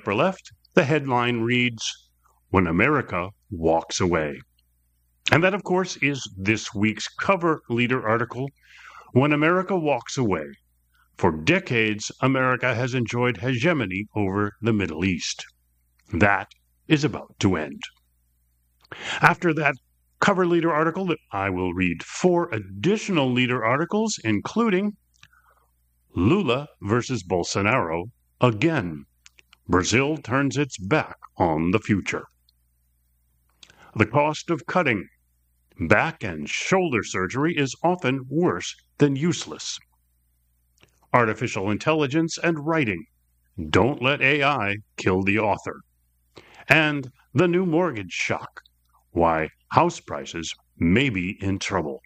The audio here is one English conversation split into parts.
upper left, the headline reads, "When America Walks Away." And that, of course, is this week's cover leader article, "When America Walks Away. For decades, America has enjoyed hegemony over the Middle East. That is about to end." After that cover leader article, I will read 4 additional leader articles, including Lula versus Bolsonaro again. Brazil turns its back on the future. The cost of cutting. Back and shoulder surgery is often worse than useless. Artificial intelligence and writing. Don't let AI kill the author. And the new mortgage shock. Why house prices may be in trouble.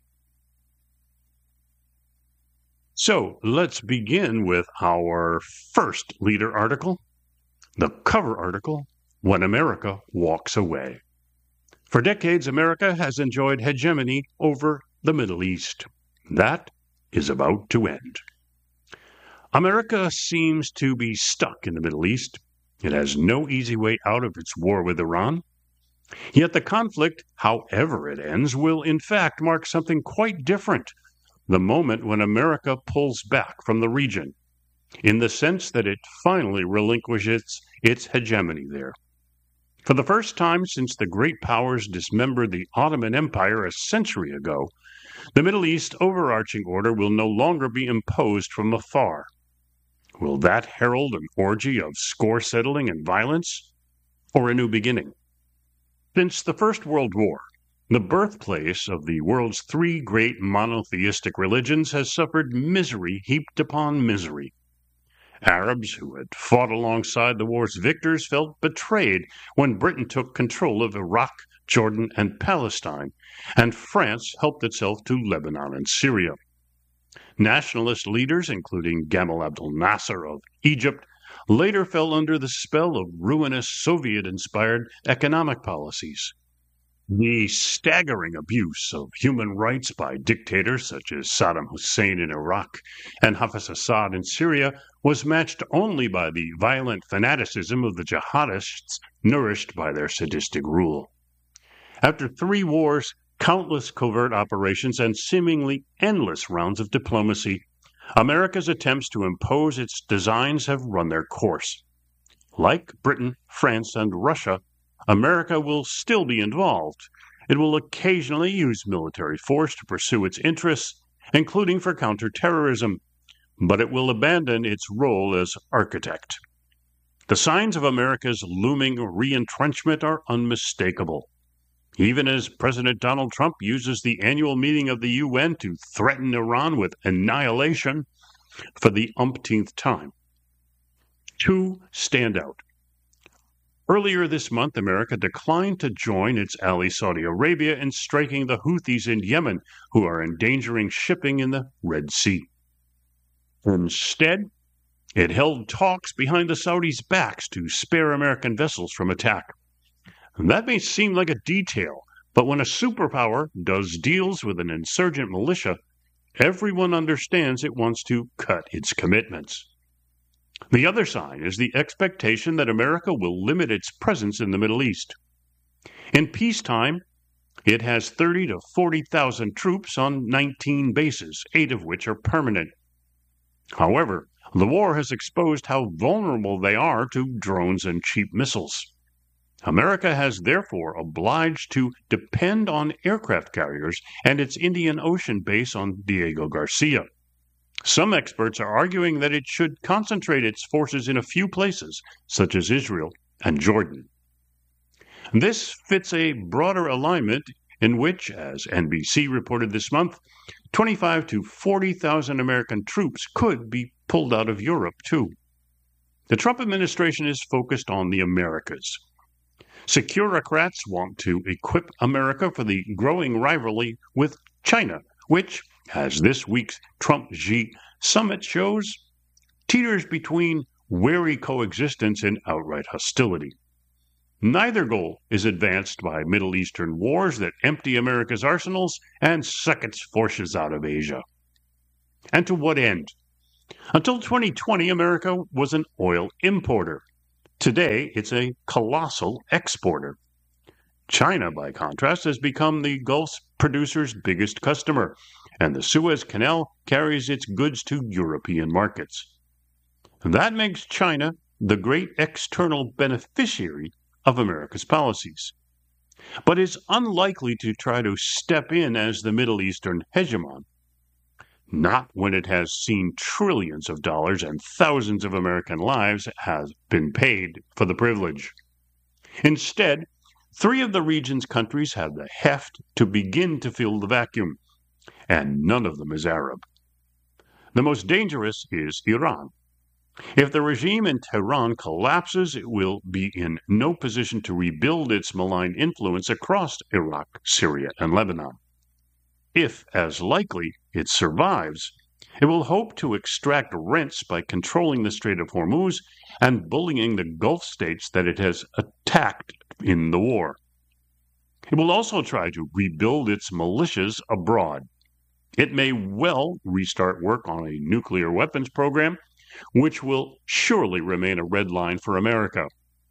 So let's begin with our first leader article, the cover article, "When America Walks Away." For decades, America has enjoyed hegemony over the Middle East. That is about to end. America seems to be stuck in the Middle East. It has no easy way out of its war with Iran. Yet the conflict, however it ends, will in fact mark something quite different, the moment when America pulls back from the region, in the sense that it finally relinquishes its hegemony there. For the first time since the great powers dismembered the Ottoman Empire a century ago, the Middle East overarching order will no longer be imposed from afar. Will that herald an orgy of score settling and violence, or a new beginning? Since the First World War, the birthplace of the world's 3 great monotheistic religions has suffered misery heaped upon misery. Arabs who had fought alongside the war's victors felt betrayed when Britain took control of Iraq, Jordan, and Palestine, and France helped itself to Lebanon and Syria. Nationalist leaders, including Gamal Abdel Nasser of Egypt, later fell under the spell of ruinous Soviet-inspired economic policies. The staggering abuse of human rights by dictators such as Saddam Hussein in Iraq and Hafez Assad in Syria was matched only by the violent fanaticism of the jihadists nourished by their sadistic rule. After 3 wars, countless covert operations, and seemingly endless rounds of diplomacy, America's attempts to impose its designs have run their course. Like Britain, France, and Russia, America will still be involved. It will occasionally use military force to pursue its interests, including for counterterrorism, but it will abandon its role as architect. The signs of America's looming re-entrenchment are unmistakable. Even as President Donald Trump uses the annual meeting of the UN to threaten Iran with annihilation for the umpteenth time. 2 stand out. Earlier this month, America declined to join its ally Saudi Arabia in striking the Houthis in Yemen, who are endangering shipping in the Red Sea. Instead, it held talks behind the Saudis' backs to spare American vessels from attack. And that may seem like a detail, but when a superpower does deals with an insurgent militia, everyone understands it wants to cut its commitments. The other sign is the expectation that America will limit its presence in the Middle East. In peacetime, it has 30,000 to 40,000 troops on 19 bases, 8 of which are permanent. However, the war has exposed how vulnerable they are to drones and cheap missiles. America has therefore obliged to depend on aircraft carriers and its Indian Ocean base on Diego Garcia. Some experts are arguing that it should concentrate its forces in a few places, such as Israel and Jordan. This fits a broader alignment in which, as NBC reported this month, 25,000 to 40,000 American troops could be pulled out of Europe, too. The Trump administration is focused on the Americas. Securocrats want to equip America for the growing rivalry with China, which, as this week's Trump-Xi summit shows, teeters between wary coexistence and outright hostility. Neither goal is advanced by Middle Eastern wars that empty America's arsenals and suck its forces out of Asia. And to what end? Until 2020, America was an oil importer. Today, it's a colossal exporter. China, by contrast, has become the Gulf producer's biggest customer, and the Suez Canal carries its goods to European markets. That makes China the great external beneficiary of America's policies, but is unlikely to try to step in as the Middle Eastern hegemon. Not when it has seen trillions of dollars and thousands of American lives have been paid for the privilege. Instead, three of the region's countries have the heft to begin to fill the vacuum, and none of them is Arab. The most dangerous is Iran. If the regime in Tehran collapses, it will be in no position to rebuild its malign influence across Iraq, Syria, and Lebanon. If, as likely, it survives, it will hope to extract rents by controlling the Strait of Hormuz and bullying the Gulf states that it has attacked in the war. It will also try to rebuild its militias abroad. It may well restart work on a nuclear weapons program, which will surely remain a red line for America.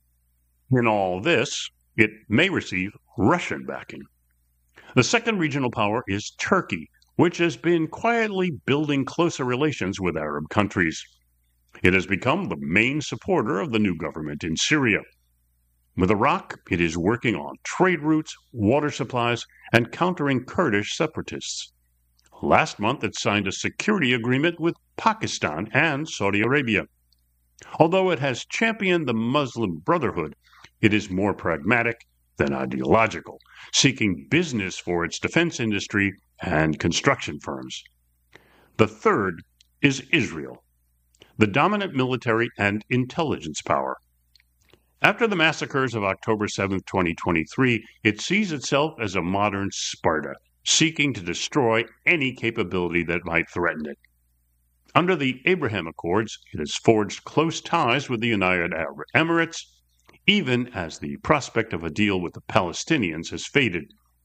In all this, it may receive Russian backing. The second regional power is Turkey, which has been quietly building closer relations with Arab countries. It has become the main supporter of the new government in Syria. With Iraq, it is working on trade routes, water supplies, and countering Kurdish separatists. Last month, it signed a security agreement with Pakistan and Saudi Arabia. Although it has championed the Muslim Brotherhood, it is more pragmatic than ideological, seeking business for its defense industry and construction firms. The third is Israel, the dominant military and intelligence power. After the massacres of October 7, 2023, it sees itself as a modern Sparta, seeking to destroy any capability that might threaten it. Under the Abraham Accords, it has forged close ties with the United Arab Emirates, even as the prospect of a deal with the Palestinians has faded.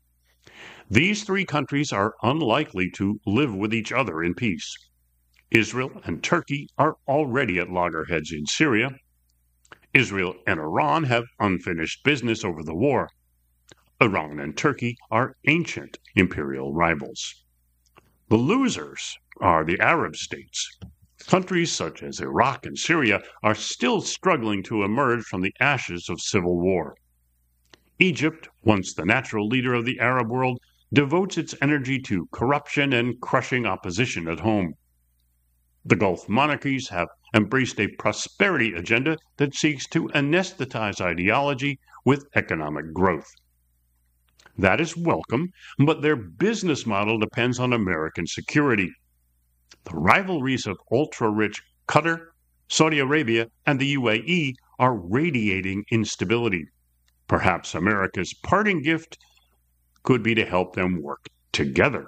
These three countries are unlikely to live with each other in peace. Israel and Turkey are already at loggerheads in Syria. Israel and Iran have unfinished business over the war. Iran and Turkey are ancient imperial rivals. The losers are the Arab states. Countries such as Iraq and Syria are still struggling to emerge from the ashes of civil war. Egypt, once the natural leader of the Arab world, devotes its energy to corruption and crushing opposition at home. The Gulf monarchies have embraced a prosperity agenda that seeks to anesthetize ideology with economic growth. That is welcome, but their business model depends on American security. The rivalries of ultra-rich Qatar, Saudi Arabia, and the UAE are radiating instability. Perhaps America's parting gift could be to help them work together.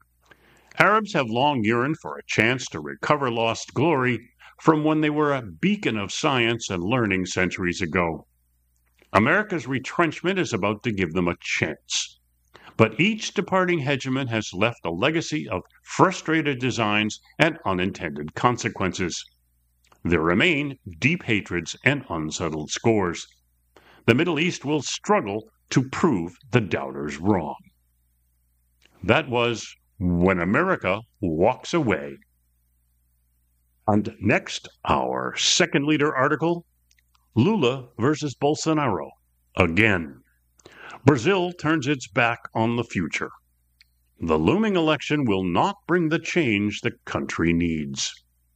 Arabs have long yearned for a chance to recover lost glory from when they were a beacon of science and learning centuries ago. America's retrenchment is about to give them a chance. But each departing hegemon has left a legacy of frustrated designs and unintended consequences. There remain deep hatreds and unsettled scores. The Middle East will struggle to prove the doubters wrong. That was When America Walks Away. And next, our second leader article, Lula versus Bolsonaro. Again, Brazil turns its back on the future. The looming election will not bring the change the country needs.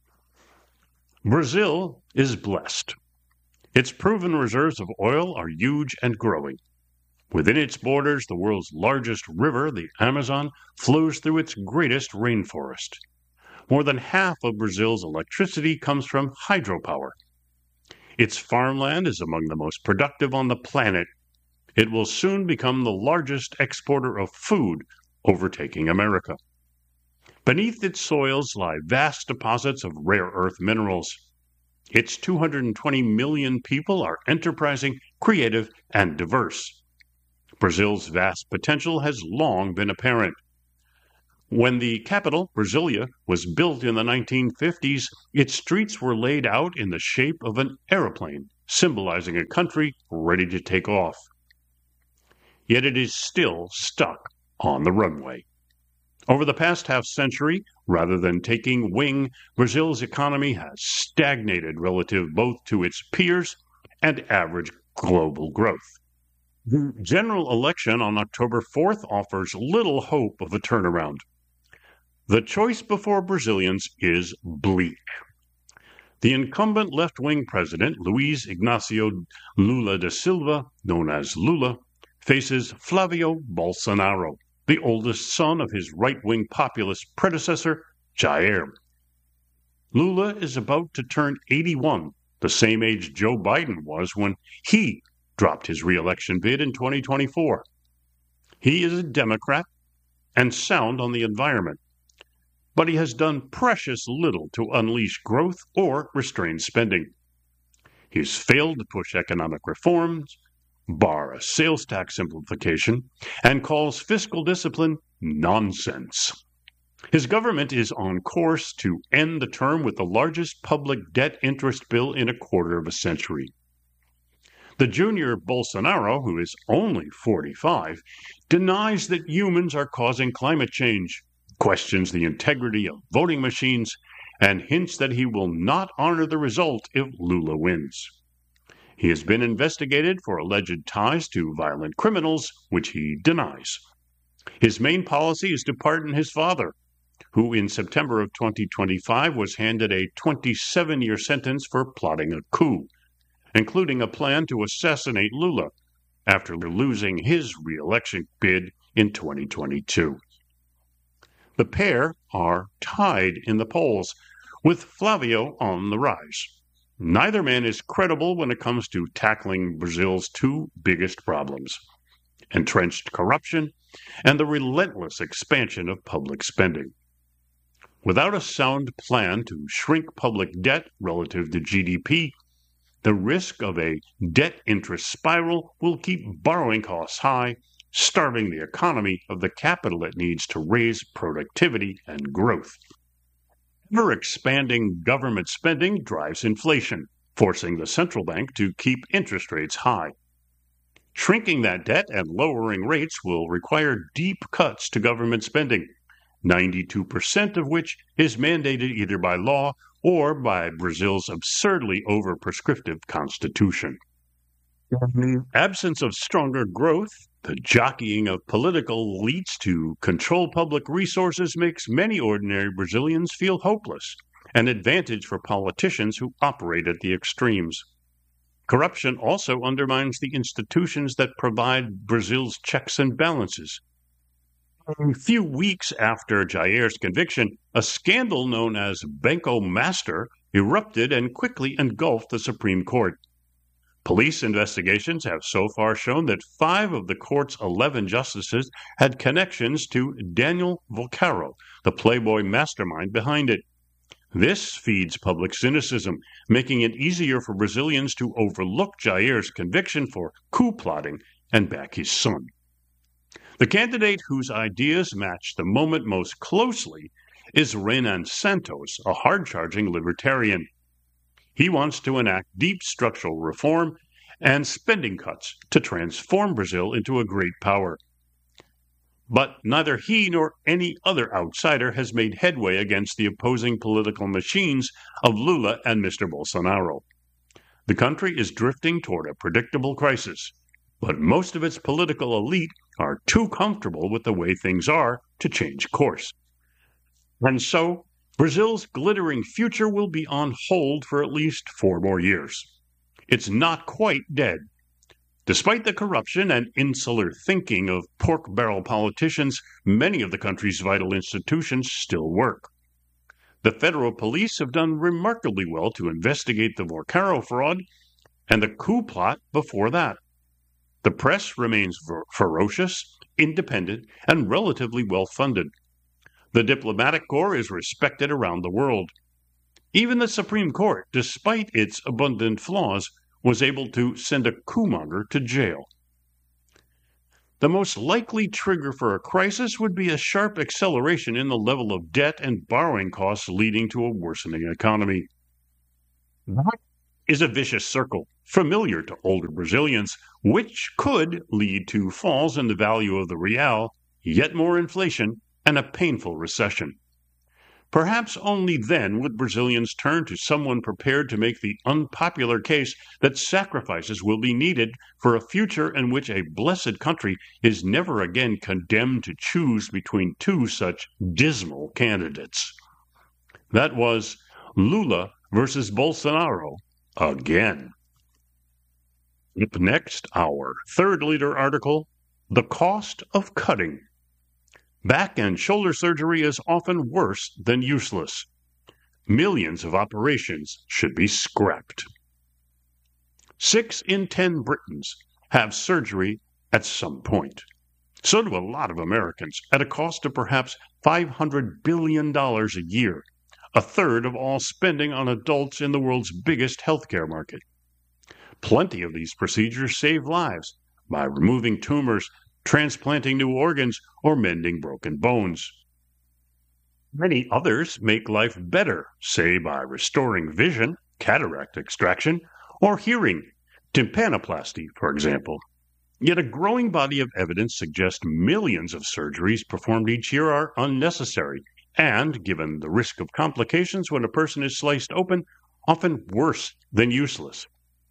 Brazil is blessed. Its proven reserves of oil are huge and growing. Within its borders, the world's largest river, the Amazon, flows through its greatest rainforest. More than half of Brazil's electricity comes from hydropower. Its farmland is among the most productive on the planet. It will soon become the largest exporter of food, overtaking America. Beneath its soils lie vast deposits of rare earth minerals. Its 220 million people are enterprising, creative, and diverse. Brazil's vast potential has long been apparent. When the capital, Brasilia, was built in the 1950s, its streets were laid out in the shape of an aeroplane, symbolizing a country ready to take off. Yet it is still stuck on the runway. Over the past half century, rather than taking wing, Brazil's economy has stagnated relative both to its peers and average global growth. The general election on October 4th offers little hope of a turnaround. The choice before Brazilians is bleak. The incumbent left-wing president, Luiz Inácio Lula da Silva, known as Lula, faces Flávio Bolsonaro, the oldest son of his right-wing populist predecessor, Jair. Lula is about to turn 81, the same age Joe Biden was when he dropped his re-election bid in 2024. He is a Democrat and sound on the environment, but he has done precious little to unleash growth or restrain spending. He's failed to push economic reforms, bar a sales tax simplification, and calls fiscal discipline nonsense. His government is on course to end the term with the largest public debt interest bill in a quarter of a century. The junior Bolsonaro, who is only 45, denies that humans are causing climate change, questions the integrity of voting machines, and hints that he will not honor the result if Lula wins. He has been investigated for alleged ties to violent criminals, which he denies. His main policy is to pardon his father, who in September of 2025 was handed a 27-year sentence for plotting a coup, including a plan to assassinate Lula after losing his re-election bid in 2022. The pair are tied in the polls, with Flávio on the rise. Neither man is credible when it comes to tackling Brazil's two biggest problems: entrenched corruption and the relentless expansion of public spending. Without a sound plan to shrink public debt relative to GDP, the risk of a debt interest spiral will keep borrowing costs high, starving the economy of the capital it needs to raise productivity and growth. Ever-expanding government spending drives inflation, forcing the central bank to keep interest rates high. Shrinking that debt and lowering rates will require deep cuts to government spending, 92% of which is mandated either by law or by Brazil's absurdly over-prescriptive constitution. In the absence of stronger growth, the jockeying of political elites to control public resources makes many ordinary Brazilians feel hopeless, an advantage for politicians who operate at the extremes. Corruption also undermines the institutions that provide Brazil's checks and balances. A few weeks after Jair's conviction, a scandal known as Banco Master erupted and quickly engulfed the Supreme Court. Police investigations have so far shown that 5 of the court's 11 justices had connections to Daniel Volcaro, the Playboy mastermind behind it. This feeds public cynicism, making it easier for Brazilians to overlook Jair's conviction for coup plotting and back his son. The candidate whose ideas match the moment most closely is Renan Santos, a hard-charging libertarian. He wants to enact deep structural reform and spending cuts to transform Brazil into a great power. But neither he nor any other outsider has made headway against the opposing political machines of Lula and Mr. Bolsonaro. The country is drifting toward a predictable crisis, but most of its political elite are too comfortable with the way things are to change course. And so, Brazil's glittering future will be on hold for at least 4 more years. It's not quite dead. Despite the corruption and insular thinking of pork barrel politicians, many of the country's vital institutions still work. The federal police have done remarkably well to investigate the Volcaro fraud and the coup plot before that. The press remains ferocious, independent, and relatively well-funded. The diplomatic corps is respected around the world. Even the Supreme Court, despite its abundant flaws, was able to send a coup-monger to jail. The most likely trigger for a crisis would be a sharp acceleration in the level of debt and borrowing costs leading to a worsening economy. That is a vicious circle, familiar to older Brazilians, which could lead to falls in the value of the real, yet more inflation, and a painful recession. Perhaps only then would Brazilians turn to someone prepared to make the unpopular case that sacrifices will be needed for a future in which a blessed country is never again condemned to choose between two such dismal candidates. That was Lula versus Bolsonaro again. Up next, our third leader article, The Cost of Cutting. Back and shoulder surgery is often worse than useless. Millions of operations should be scrapped. 6 in 10 Britons have surgery at some point. So do a lot of Americans, at a cost of perhaps $500 billion a year, a third of all spending on adults in the world's biggest healthcare market. Plenty of these procedures save lives by removing tumors, transplanting new organs, or mending broken bones. Many others make life better, say by restoring vision, cataract extraction, or hearing, tympanoplasty, for example. Yet a growing body of evidence suggests millions of surgeries performed each year are unnecessary, and, given the risk of complications when a person is sliced open, often worse than useless.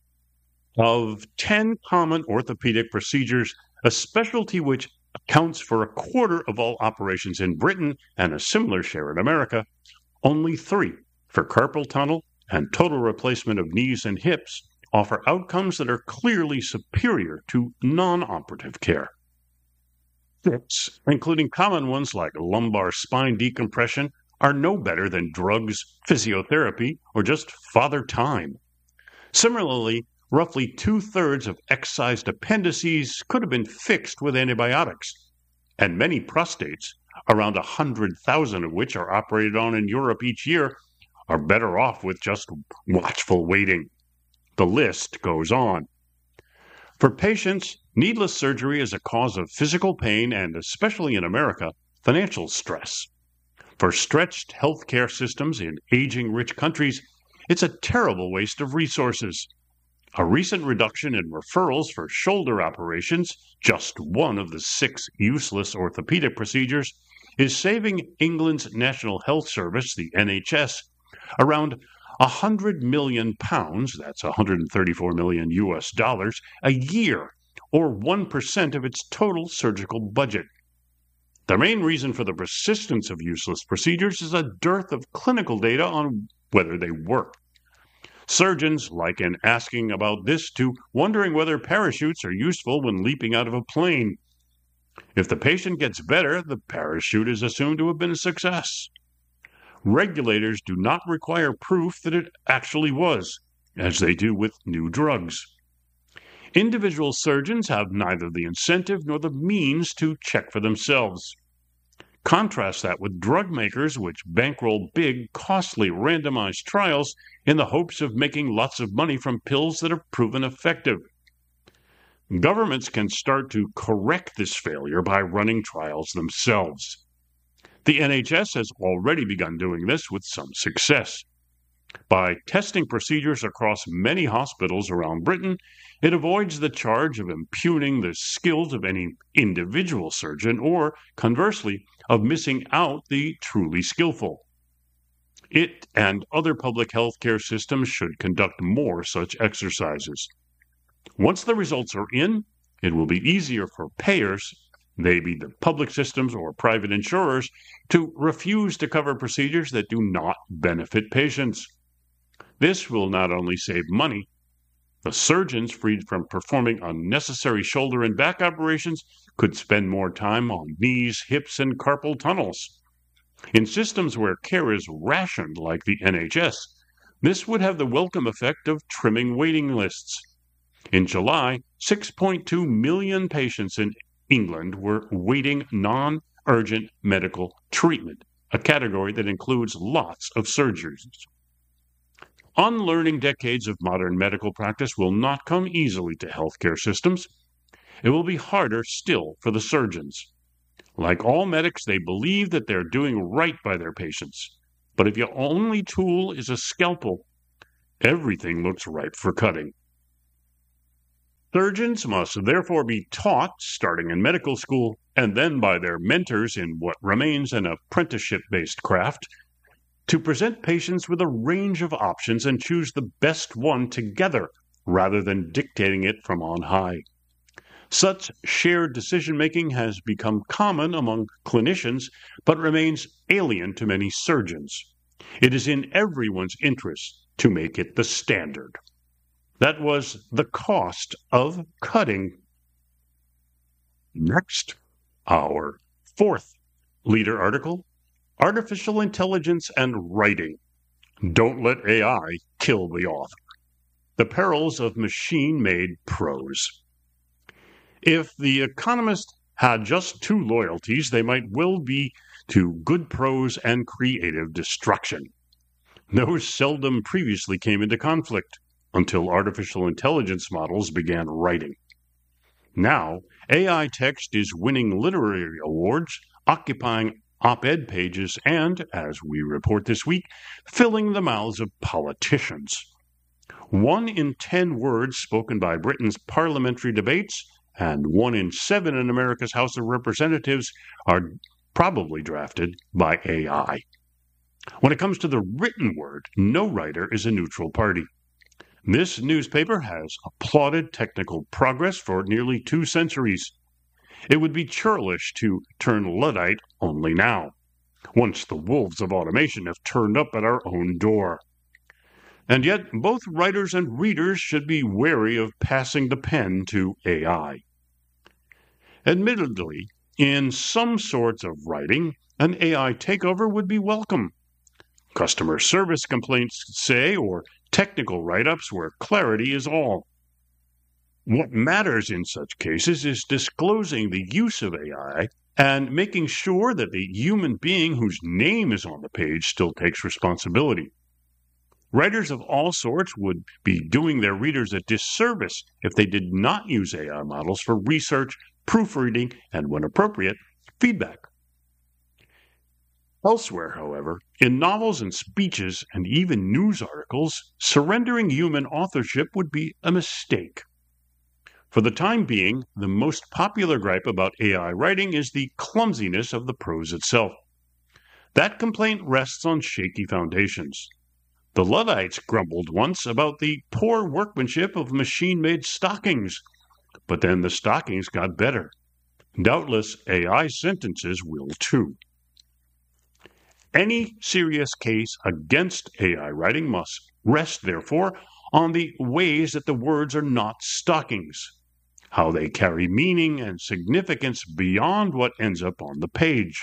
Of 10 common orthopedic procedures, a specialty which accounts for a quarter of all operations in Britain and a similar share in America, only 3, for carpal tunnel and total replacement of knees and hips, offer outcomes that are clearly superior to non-operative care. 6, including common ones like lumbar spine decompression, are no better than drugs, physiotherapy, or just father time. Similarly, roughly 2/3 of excised appendices could have been fixed with antibiotics, and many prostates, around 100,000 of which are operated on in Europe each year, are better off with just watchful waiting. The list goes on. For patients, needless surgery is a cause of physical pain and, especially in America, financial stress. For stretched healthcare systems in aging rich countries, it's a terrible waste of resources. A recent reduction in referrals for shoulder operations, just one of the 6 useless orthopedic procedures, is saving England's National Health Service, the NHS, around £100 million, that's $134 million US dollars, a year, or 1% of its total surgical budget. The main reason for the persistence of useless procedures is a dearth of clinical data on whether they work. Surgeons liken asking about this to wondering whether parachutes are useful when leaping out of a plane. If the patient gets better, the parachute is assumed to have been a success. Regulators do not require proof that it actually was, as they do with new drugs. Individual surgeons have neither the incentive nor the means to check for themselves. Contrast that with drug makers, which bankroll big, costly randomized trials in the hopes of making lots of money from pills that are proven effective. Governments can start to correct this failure by running trials themselves. The NHS has already begun doing this with some success. By testing procedures across many hospitals around Britain, it avoids the charge of impugning the skills of any individual surgeon or, conversely, of missing out the truly skillful. It and other public health care systems should conduct more such exercises. Once the results are in, it will be easier for payers, they be the public systems or private insurers, to refuse to cover procedures that do not benefit patients. This will not only save money, the surgeons freed from performing unnecessary shoulder and back operations could spend more time on knees, hips, and carpal tunnels. In systems where care is rationed like the NHS, this would have the welcome effect of trimming waiting lists. In July, 6.2 million patients in England were waiting non-urgent medical treatment, a category that includes lots of surgeries. Unlearning decades of modern medical practice will not come easily to healthcare systems. It will be harder still for the surgeons. Like all medics, they believe that they're doing right by their patients. But if your only tool is a scalpel, everything looks ripe for cutting. Surgeons must therefore be taught, starting in medical school, and then by their mentors in what remains an apprenticeship-based craft, to present patients with a range of options and choose the best one together, rather than dictating it from on high. Such shared decision-making has become common among clinicians, but remains alien to many surgeons. It is in everyone's interest to make it the standard. That was the cost of cutting. Next, our fourth leader article, Artificial Intelligence and Writing. Don't let AI kill the author. The perils of machine-made prose. If The Economist had just two loyalties, they might well be to good prose and creative destruction. Those seldom previously came into conflict until artificial intelligence models began writing. Now, AI text is winning literary awards, occupying op-ed pages, and, as we report this week, filling the mouths of politicians. 1 in 10 words spoken by Britain's parliamentary debates and 1 in 7 in America's House of Representatives are probably drafted by AI. When it comes to the written word, no writer is a neutral party. This newspaper has applauded technical progress for nearly 2 centuries. It would be churlish to turn Luddite only now, once the wolves of automation have turned up at our own door. And yet, both writers and readers should be wary of passing the pen to AI. Admittedly, in some sorts of writing, an AI takeover would be welcome. Customer service complaints, say, or technical write-ups where clarity is all. What matters in such cases is disclosing the use of AI and making sure that the human being whose name is on the page still takes responsibility. Writers of all sorts would be doing their readers a disservice if they did not use AI models for research, proofreading, and, when appropriate, feedback. Elsewhere, however, in novels and speeches and even news articles, surrendering human authorship would be a mistake. For the time being, the most popular gripe about AI writing is the clumsiness of the prose itself. That complaint rests on shaky foundations. The Luddites grumbled once about the poor workmanship of machine-made stockings, but then the stockings got better. Doubtless AI sentences will too. Any serious case against AI writing must rest, therefore, on the ways that the words are not stockings, how they carry meaning and significance beyond what ends up on the page.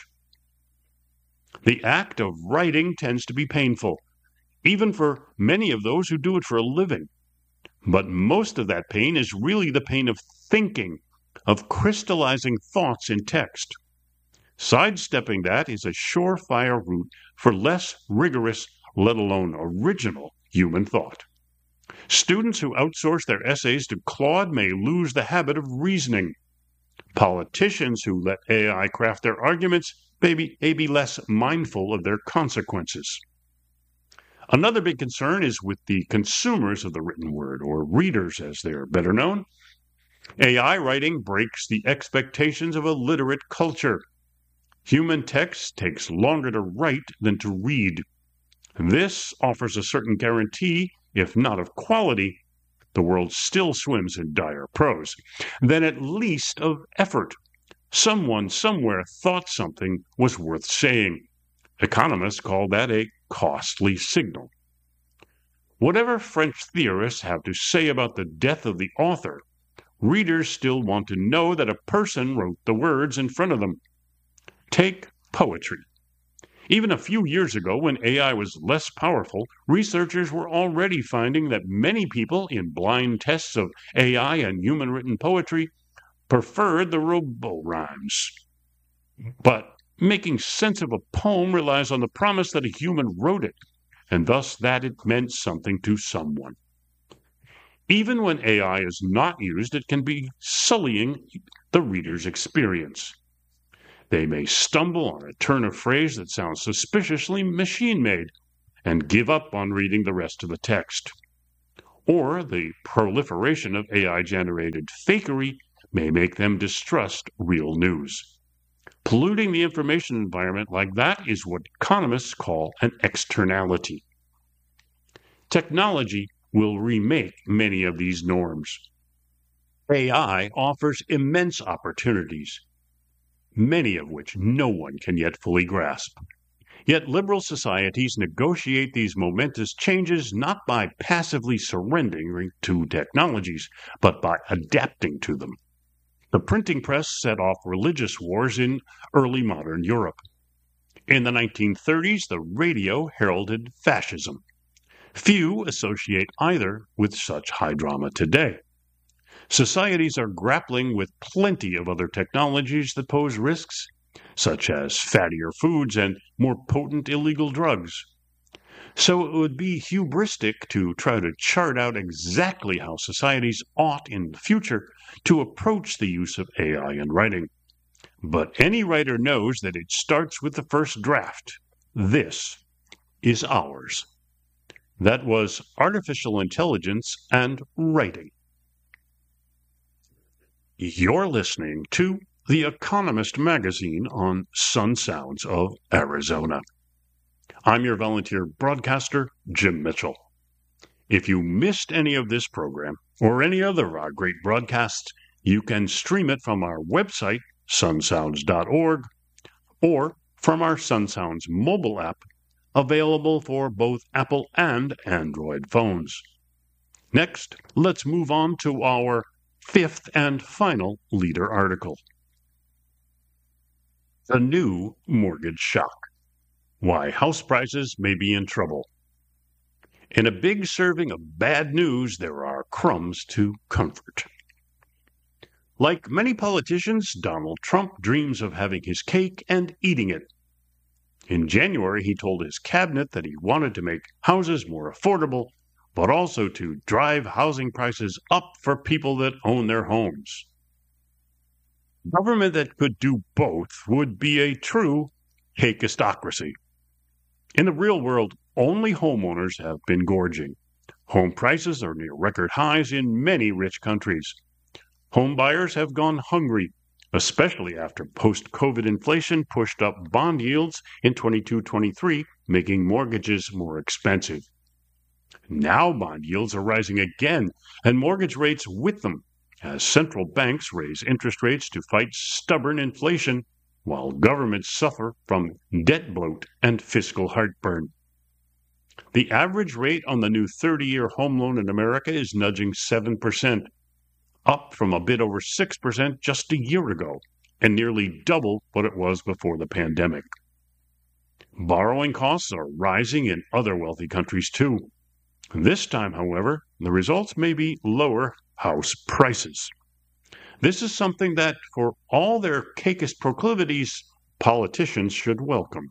The act of writing tends to be painful, even for many of those who do it for a living. But most of that pain is really the pain of thinking, of crystallizing thoughts in text. Sidestepping that is a surefire route for less rigorous, let alone original, human thought. Students who outsource their essays to Claude may lose the habit of reasoning. Politicians who let AI craft their arguments may be less mindful of their consequences. Another big concern is with the consumers of the written word, or readers as they're better known. AI writing breaks the expectations of a literate culture. Human text takes longer to write than to read. This offers a certain guarantee, if not of quality, the world still swims in dire prose, then at least of effort. Someone somewhere thought something was worth saying. Economists call that a costly signal. Whatever French theorists have to say about the death of the author, readers still want to know that a person wrote the words in front of them. Take poetry. Even a few years ago, when AI was less powerful, researchers were already finding that many people in blind tests of AI and human-written poetry preferred the robo-rhymes. But making sense of a poem relies on the promise that a human wrote it, and thus that it meant something to someone. Even when AI is not used, it can be sullying the reader's experience. They may stumble on a turn of phrase that sounds suspiciously machine-made and give up on reading the rest of the text. or the proliferation of AI-generated fakery may make them distrust real news. Polluting the information environment like that is what economists call an externality. Technology will remake many of these norms. AI offers immense opportunities, many of which no one can yet fully grasp. Yet liberal societies negotiate these momentous changes not by passively surrendering to technologies, but by adapting to them. The printing press set off religious wars in early modern Europe. In the 1930s, the radio heralded fascism. Few associate either with such high drama today. Societies are grappling with plenty of other technologies that pose risks, such as fattier foods and more potent illegal drugs. So it would be hubristic to try to chart out exactly how societies ought in the future to approach the use of AI in writing. But any writer knows that it starts with the first draft. This is ours. That was Artificial Intelligence and Writing. You're listening to The Economist magazine on Sun Sounds of Arizona. I'm your volunteer broadcaster, Jim Mitchell. If you missed any of this program or any other of our great broadcasts, you can stream it from our website, sunsounds.org, or from our Sun Sounds mobile app, available for both Apple and Android phones. Next, let's move on to our fifth and final leader article. The new mortgage shock. Why house prices may be in trouble. In a big serving of bad news, there are crumbs to comfort. Like many politicians, Donald Trump dreams of having his cake and eating it. In January, he told his cabinet that he wanted to make houses more affordable, but also to drive housing prices up for people that own their homes. Government that could do both would be a true cakeistocracy. In the real world, only homeowners have been gorging. Home prices are near record highs in many rich countries. Home buyers have gone hungry, especially after post-COVID inflation pushed up bond yields in 22-23, making mortgages more expensive. Now bond yields are rising again, and mortgage rates with them, as central banks raise interest rates to fight stubborn inflation, while governments suffer from debt bloat and fiscal heartburn. The average rate on the new 30-year home loan in America is nudging 7%, up from a bit over 6% just a year ago, and nearly double what it was before the pandemic. Borrowing costs are rising in other wealthy countries too. This time, however, the results may be lower house prices. This is something that, for all their cakeist proclivities, politicians should welcome.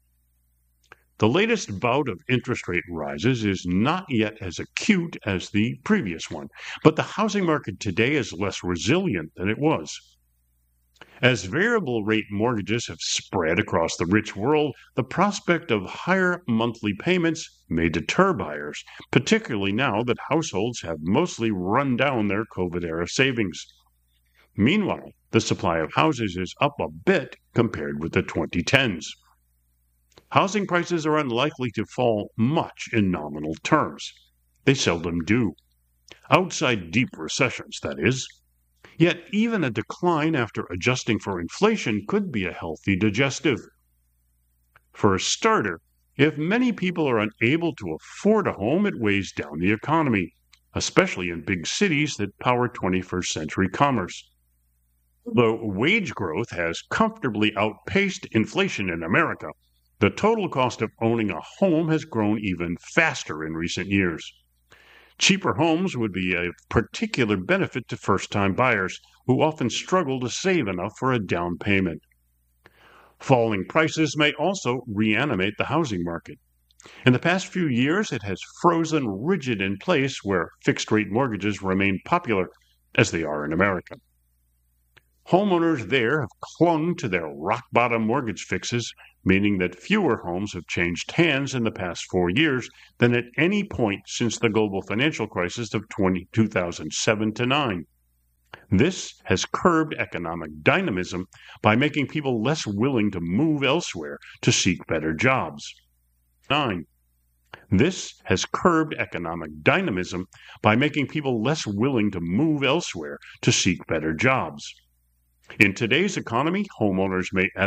The latest bout of interest rate rises is not yet as acute as the previous one, but the housing market today is less resilient than it was. As variable rate mortgages have spread across the rich world, the prospect of higher monthly payments may deter buyers, particularly now that households have mostly run down their COVID-era savings. Meanwhile, the supply of houses is up a bit compared with the 2010s. Housing prices are unlikely to fall much in nominal terms. They seldom do. Outside deep recessions, that is. Yet even a decline after adjusting for inflation could be a healthy digestive. For a starter, if many people are unable to afford a home, it weighs down the economy, especially in big cities that power 21st century commerce. Though wage growth has comfortably outpaced inflation in America, the total cost of owning a home has grown even faster in recent years. Cheaper homes would be a particular benefit to first-time buyers who often struggle to save enough for a down payment. Falling prices may also reanimate the housing market. In the past few years, it has frozen rigid in place where fixed-rate mortgages remain popular, as they are in America. Homeowners there have clung to their rock-bottom mortgage fixes, meaning that fewer homes have changed hands in the past 4 years than at any point since the global financial crisis of 2007 to 9. This has curbed economic dynamism by making people less willing to move elsewhere to seek better jobs. 9. This has curbed economic dynamism by making people less willing to move elsewhere to seek better jobs. In today's economy, homeowners may